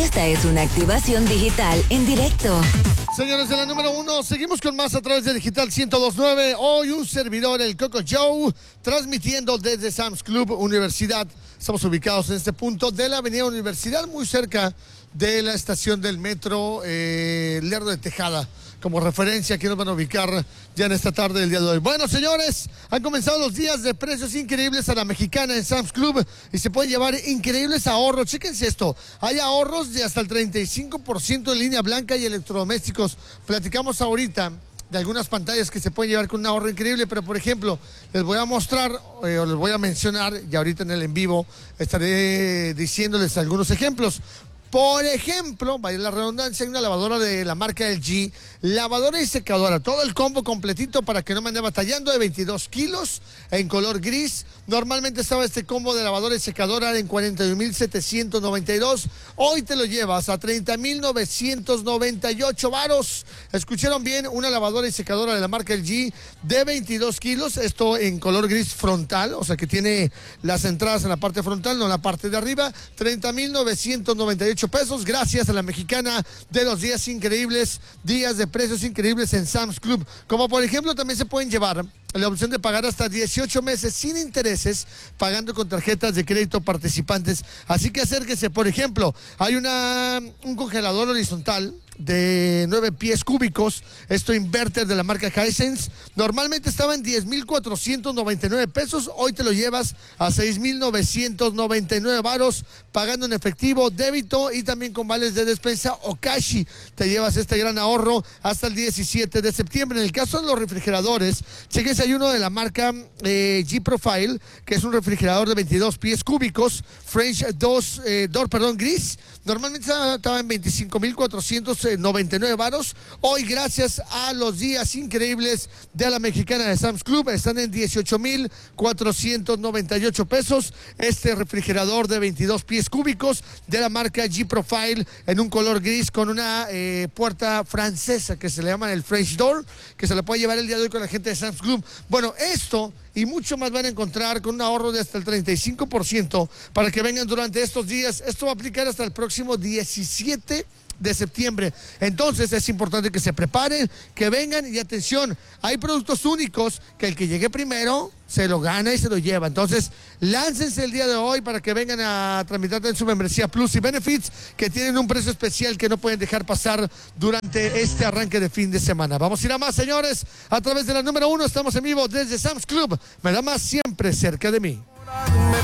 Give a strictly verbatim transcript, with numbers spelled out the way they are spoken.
Esta es una activación digital en directo. Señores, de la número uno, seguimos con más a través de Digital ciento dos punto nueve. Hoy un servidor, el Coco Joe, transmitiendo desde Sam's Club Universidad. Estamos ubicados en este punto de la avenida Universidad, muy cerca de la estación del metro eh, Lerdo de Tejada. Como referencia, aquí nos van a ubicar ya en esta tarde del día de hoy. Bueno, señores, han comenzado los días de precios increíbles a la mexicana en Sam's Club y se pueden llevar increíbles ahorros. Chéquense esto, hay ahorros de hasta el treinta y cinco por ciento en línea blanca y electrodomésticos. Platicamos ahorita de algunas pantallas que se pueden llevar con un ahorro increíble, pero por ejemplo, les voy a mostrar eh, o les voy a mencionar, y ahorita en el en vivo estaré diciéndoles algunos ejemplos. Por ejemplo, vaya la redundancia, hay una lavadora de la marca L G, lavadora y secadora, todo el combo completito para que no me ande batallando, de veintidós kilos en color gris. Normalmente estaba este combo de lavadora y secadora en cuarenta y un mil setecientos noventa y dos. Hoy te lo llevas a treinta mil novecientos noventa y ocho varos. Escucharon bien, una lavadora y secadora de la marca L G de veintidós kilos, esto en color gris frontal, o sea que tiene las entradas en la parte frontal, no en la parte de arriba. Treinta mil novecientos noventa y ocho pesos, gracias a la mexicana de los días increíbles, días de precios increíbles en Sam's Club. Como por ejemplo también se pueden llevar la opción de pagar hasta dieciocho meses sin intereses, pagando con tarjetas de crédito participantes. Así que acérquese. Por ejemplo, hay una un congelador horizontal de nueve pies cúbicos, esto inverter de la marca Hisense. Normalmente estaba en diez mil cuatrocientos noventa y nueve pesos, hoy te lo llevas a seis mil novecientos noventa y nueve varos, pagando en efectivo, débito y también con vales de despensa o cashi. Te llevas este gran ahorro hasta el diecisiete de septiembre. En el caso de los refrigeradores, chequense, hay uno de la marca eh, G Profile, que es un refrigerador de veintidós pies cúbicos, French dos, eh, door, perdón, gris. Normalmente estaba en veinticinco mil cuatrocientos noventa y nueve varos. Hoy, gracias a los días increíbles de la mexicana de Sam's Club, están en dieciocho mil cuatrocientos noventa y ocho pesos. Este refrigerador de veintidós pies cúbicos de la marca G Profile en un color gris con una eh, puerta francesa que se le llama el French Door, que se la puede llevar el día de hoy con la gente de Sam's Club. Bueno, esto y mucho más van a encontrar con un ahorro de hasta el treinta y cinco por ciento para que vengan durante estos días. Esto va a aplicar hasta el próximo diecisiete de septiembre. Entonces es importante que se preparen, que vengan y atención, hay productos únicos que el que llegue primero se lo gana y se lo lleva. Entonces láncense el día de hoy para que vengan a tramitar en su membresía Plus y Benefits, que tienen un precio especial que no pueden dejar pasar durante este arranque de fin de semana. Vamos a ir a más, señores, a través de la número uno. Estamos en vivo desde Sam's Club. Me da más, siempre cerca de mí.